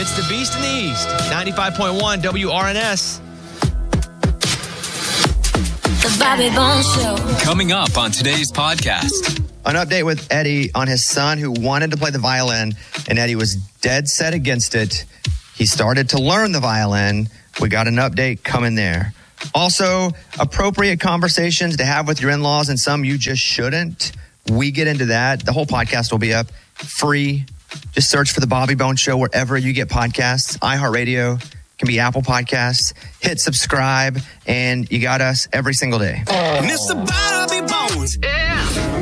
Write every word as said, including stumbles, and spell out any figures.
It's the Beast in the East. ninety-five point one W R N S. The Bobby Bones Show. Coming up on today's podcast. An update with Eddie on his son who wanted to play the violin, and Eddie was dead set against it. He started to learn the violin. We got an update coming there. Also, appropriate conversations to have with your in-laws and some you just shouldn't. We get into that. The whole podcast will be up free. Just search for The Bobby Bones Show wherever you get podcasts. iHeartRadio, can be Apple Podcasts. Hit subscribe, and you got us every single day. Mister Bobby Bones.